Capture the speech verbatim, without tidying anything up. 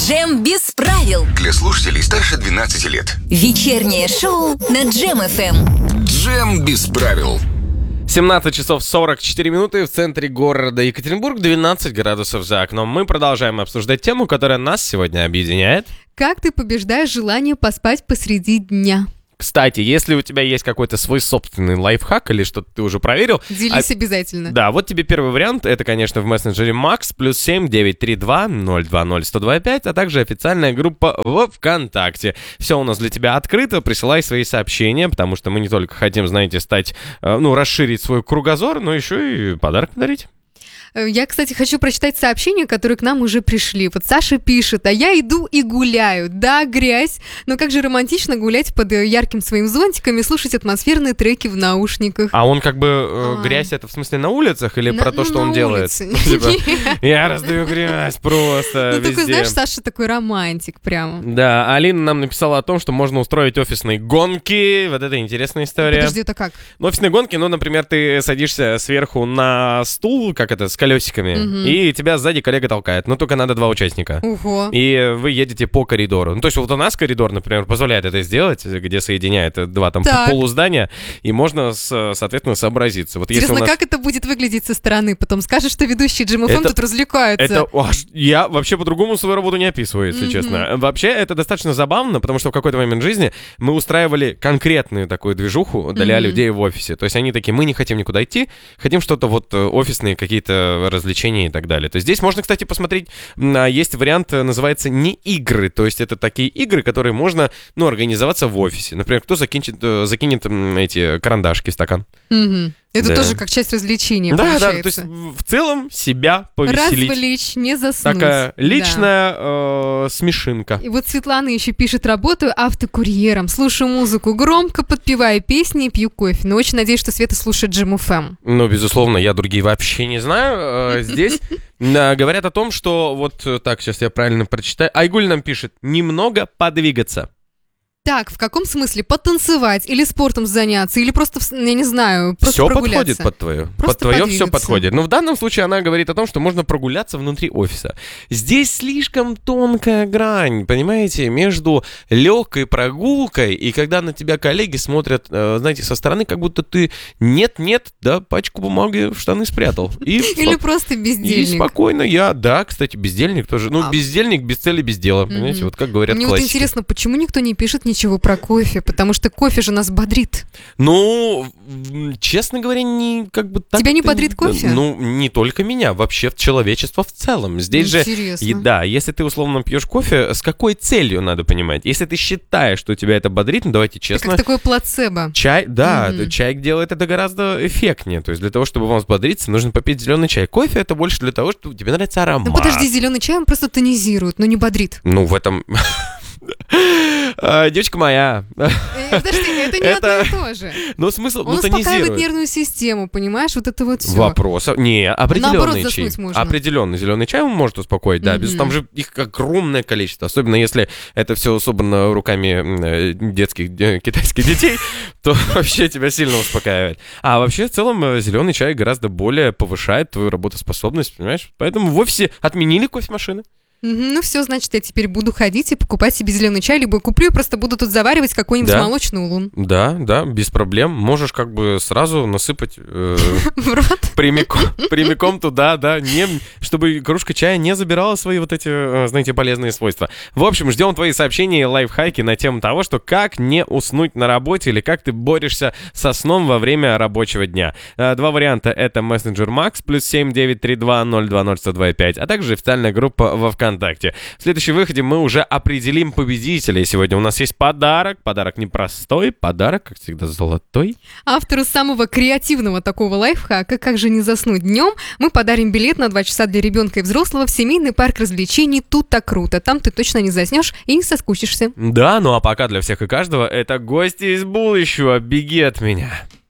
Джем без правил. Для слушателей старше двенадцати лет. Вечернее шоу на Джем эф эм. Джем без правил. семнадцать часов сорок четыре минуты в центре города Екатеринбург, двенадцать градусов за окном. Мы продолжаем обсуждать тему, которая нас сегодня объединяет. Как ты побеждаешь желание поспать посреди дня? Кстати, если у тебя есть какой-то свой собственный лайфхак или что-то ты уже проверил... Делись а... обязательно. Да, вот тебе первый вариант. Это, конечно, в мессенджере Макс, плюс семь девятьсот тридцать два ноль два ноль сто двадцать пять, а также официальная группа в ВКонтакте. Все у нас для тебя открыто. Присылай свои сообщения, потому что мы не только хотим, знаете, стать, ну, расширить свой кругозор, но еще и подарок подарить. Я, кстати, хочу прочитать сообщения, которые к нам уже пришли. Вот Саша пишет: а я иду и гуляю. Да, грязь, но как же романтично гулять под ярким своим зонтиком и слушать атмосферные треки в наушниках. А он как бы э, грязь, это в смысле на улицах или на, про то, ну, что он делает? Я раздаю грязь просто Ну, только везде. знаешь, Саша такой романтик прямо. Да, Алина нам написала о том, что можно устроить офисные гонки. Вот это интересная история. Подожди, это как? Ну, офисные гонки, ну, например, ты садишься сверху на стул, как это, с колесиками, угу. и тебя сзади коллега толкает. Но только надо два участника. Ого. И вы едете по коридору. Ну, то есть вот у нас коридор, например, позволяет это сделать, где соединяет два там так. полуздания, и можно, соответственно, сообразиться. Вот Интересно, если у нас... как это будет выглядеть со стороны? Потом скажешь, что ведущие Джем эф эм это... тут развлекаются. Это... Я вообще по-другому свою работу не описываю, если mm-hmm. честно. Вообще, это достаточно забавно, потому что в какой-то момент жизни мы устраивали конкретную такую движуху для mm-hmm. людей в офисе. То есть они такие: мы не хотим никуда идти, хотим что-то вот офисные какие-то развлечения и так далее. То есть здесь можно, кстати, посмотреть, есть вариант, называется не игры, то есть это такие игры, которые можно, ну, организоваться в офисе. Например, кто закинет, закинет эти карандашки в стакан. Mm-hmm. Это да. тоже как часть развлечения, да, получается. Да, то есть в целом себя повеселить. Развлечь, не заснуть. Такая личная да. э, смешинка. И вот Светлана еще пишет: работаю автокурьером, слушаю музыку громко, подпеваю песни и пью кофе. Но очень надеюсь, что Света слушает Джем эф эм. Ну, безусловно, я другие вообще не знаю. Здесь говорят о том, что вот так, сейчас я правильно прочитаю. Айгуль нам пишет: немного подвигаться. Так, в каком смысле? Потанцевать или спортом заняться, или просто, я не знаю, просто все прогуляться? Подходит под твое. Просто под твое подвигаться. Все подходит. Но в данном случае она говорит о том, что можно прогуляться внутри офиса. Здесь слишком тонкая грань, понимаете, между легкой прогулкой и когда на тебя коллеги смотрят, знаете, со стороны, как будто ты нет-нет, да, пачку бумаги в штаны спрятал. И или просто бездельник. И спокойно я, да, кстати, бездельник тоже. Ну, бездельник без цели, без дела, понимаете, вот как говорят классики. Мне вот интересно, почему никто не пишет ничего про кофе, потому что кофе же нас бодрит. Ну, честно говоря, не как бы так. Тебя не бодрит кофе? Ну, не только меня, вообще человечество в целом. Здесь интересно. Же, да, если ты условно пьешь кофе, с какой целью надо понимать? Если ты считаешь, что тебя это бодрит, ну давайте честно. Это как такое плацебо. Чай, да, mm-hmm. чай делает это гораздо эффектнее. То есть для того, чтобы вам взбодриться, нужно попить зеленый чай. Кофе это больше для того, чтобы тебе нравится аромат. Ну подожди, зеленый чай он просто тонизирует, но не бодрит. Ну в этом... Девочка моя. Подожди, это не это... одно и то же. Ну, смысл, Он ну, успокаивает нервную систему, понимаешь? Вот это вот все. Вопрос. Не, определенный Наоборот, чай. Можно. Определенный зеленый чай он может успокоить, да. Mm-hmm. Без, там же их огромное количество. Особенно если это все собрано руками детских, китайских детей, то вообще тебя сильно успокаивает. А вообще, в целом, зеленый чай гораздо более повышает твою работоспособность, понимаешь? Поэтому в офисе отменили кофемашины. Ну все, значит, я теперь буду ходить и покупать себе зеленый чай, либо куплю и просто буду тут заваривать какой-нибудь да. молочный улун. Да, да, без проблем. Можешь как бы сразу насыпать э, в рот? Прямиком, прямиком туда, да, не, чтобы кружка чая не забирала свои вот эти, знаете, полезные свойства. В общем, ждем твои сообщения и лайфхаки на тему того, что как не уснуть на работе или как ты борешься со сном во время рабочего дня. Два варианта — это мессенджер Макс, плюс семь девятьсот тридцать два ноль два ноль сто двадцать пять, а также официальная группа во ВКонтакте. В следующем выходе мы уже определим победителей. Сегодня у нас есть подарок. Подарок непростой, подарок, как всегда, золотой. Автору самого креативного такого лайфхака «Как же не заснуть днем» мы подарим билет на два часа для ребенка и взрослого в семейный парк развлечений «Тут так круто». Там ты точно не заснешь и не соскучишься. Да, ну а пока для всех и каждого это гости из будущего. Беги от меня.